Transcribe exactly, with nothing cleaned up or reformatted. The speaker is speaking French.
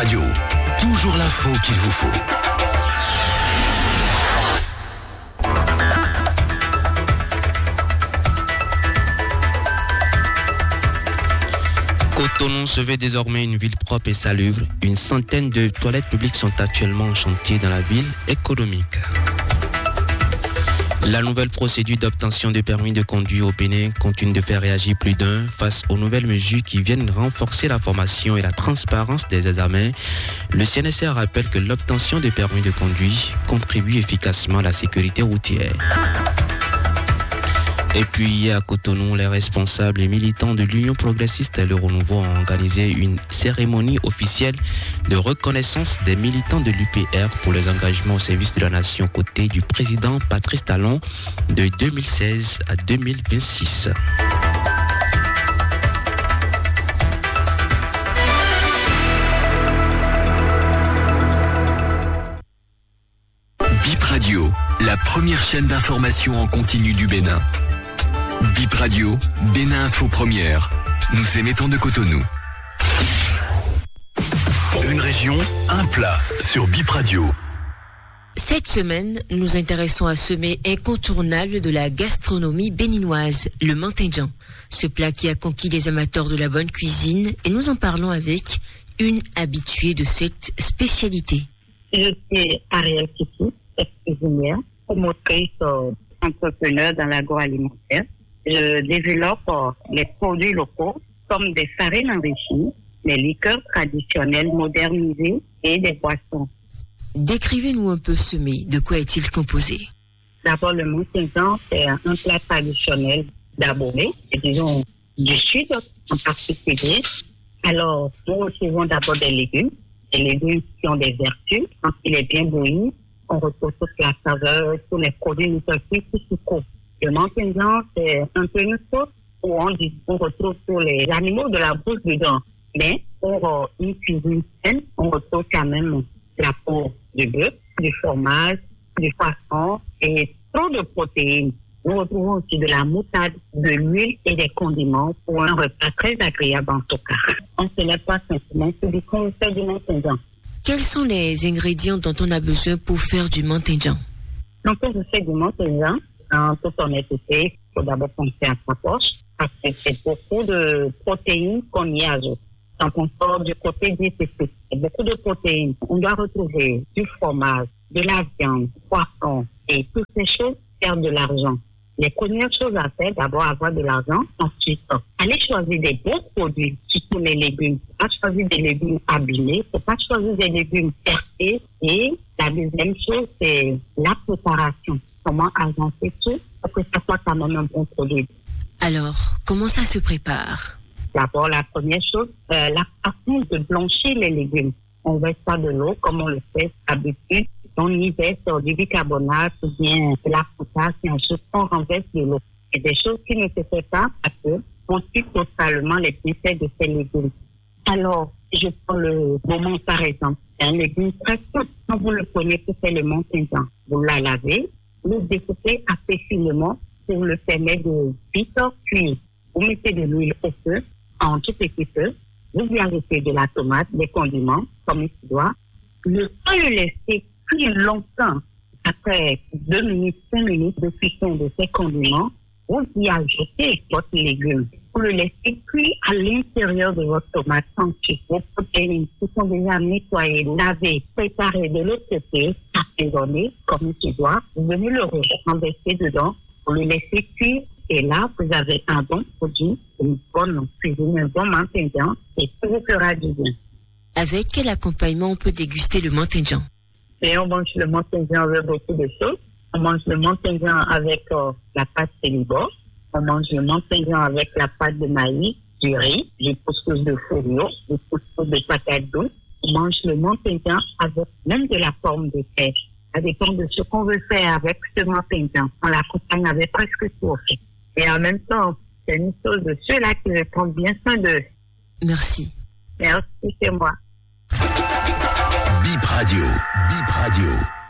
Radio, toujours l'info qu'il vous faut. Cotonou se veut désormais une ville propre et salubre. Une centaine de toilettes publiques sont actuellement en chantier dans la ville économique. La nouvelle procédure d'obtention de permis de conduire au Bénin continue de faire réagir plus d'un face aux nouvelles mesures qui viennent renforcer la formation et la transparence des examens. Le C N S R rappelle que l'obtention de permis de conduire contribue efficacement à la sécurité routière. Et puis à Cotonou, les responsables et militants de l'Union progressiste et le Renouveau ont organisé une cérémonie officielle de reconnaissance des militants de l'U P R pour les engagements au service de la nation aux côtés du président Patrice Talon de deux mille seize à deux mille vingt-six. Bip Radio, la première chaîne d'information en continu du Bénin. Bip Radio, Bénin Info Première. Nous émettons de Cotonou. Une région, un plat sur Bip Radio. Cette semaine, nous nous intéressons à ce mets incontournable de la gastronomie béninoise, le mantingyan. Ce plat qui a conquis les amateurs de la bonne cuisine, et nous en parlons avec une habituée de cette spécialité. Je suis Ariel Kiki, cuisinière, promotrice, entrepreneur dans l'agroalimentaire. Je développe les produits locaux comme des farines enrichies, des liqueurs traditionnelles modernisées et des boissons. Décrivez-nous un peu ce mets. De quoi est-il composé? D'abord, le mantingyan, c'est un plat traditionnel d'Abomey, et disons du sud en particulier. Alors, nous recevons d'abord des légumes, des légumes qui ont des vertus. Quand il est bien bouilli, on retrouve toute la saveur, tous les produits nutritifs qui courent. Le mantingyan, c'est un peu une sauce où on, dit, on retrouve tous les animaux de la bouche dedans. Mais pour euh, une cuisine saine, on retrouve quand même la peau du bœuf, du fromage, du poisson et trop de protéines. Nous retrouvons aussi de la moutarde, de l'huile et des condiments pour un repas très agréable en tout cas. On ne se lève pas simplement, c'est du qu'on fait du mantingyan. Quels sont les ingrédients dont on a besoin pour faire du mantingyan? Donc, quand je fais du mantingyan, en toute honnêteté, il faut d'abord penser à sa poche, parce que c'est beaucoup de protéines qu'on y ajoute. Quand on sort du côté diététique, c'est beaucoup de protéines. On doit retrouver du fromage, de la viande, du poisson, et toutes ces choses perdent de l'argent. Les premières choses à faire, d'abord avoir de l'argent, ensuite, aller choisir des bons produits, surtout les légumes. Il ne faut pas choisir des légumes abîmés, il ne faut pas choisir des légumes percés. Et la deuxième chose, c'est la préparation. Comment agencer tout pour que ça soit quand même un bon produit. Alors, comment ça se prépare? D'abord, la première chose, euh, la façon de blanchir les légumes. On verse pas de l'eau comme on le fait d'habitude. On y verse du bicarbonate ou bien de la potasse et ensuite on renverse de l'eau. Et des choses qui ne se font pas parce qu'on suit totalement les bienfaits de ces légumes. Alors, je prends le moment par exemple. C'est un légume très simple. Quand vous le prenez pour faire le mantingyan, vous la lavez, vous découpez assez finement pour le permettre de vite cuire. Vous mettez de l'huile au feu, en tout petit peu. Vous y ajoutez de la tomate, des condiments, comme il se doit. Le temps le laisser cuire longtemps. Après deux minutes, cinq minutes de cuisson de ces condiments, vous y ajoutez votre légume. Vous le laissez cuire à l'intérieur de votre tomate sans sucre. Vos protéines qui sont déjà nettoyées, lavées, préparées de l'autre côté, assaisonnées comme il se doit. Vous venez le renverser dedans, vous le laissez cuire et là, vous avez un bon produit, une bonne cuisine, un bon mantingyan et tout vous fera du bien. Avec quel accompagnement on peut déguster le mantingyan? Et on mange le mantingyan avec beaucoup de choses. On mange le mantingyan avec euh, la pâte célibor. On mange le mantingyan avec la pâte de maïs, du riz, du couscous de fourreau, du couscous de patate douce. On mange le mantingyan avec même de la pomme de terre. Ça dépend de ce qu'on veut faire avec ce mantingyan. On l'accompagne avec presque tout. Et en même temps, c'est une chose de ceux-là qui veulent prendre bien soin d'eux. Merci. Merci, c'est moi. Bip Radio, Bip Radio.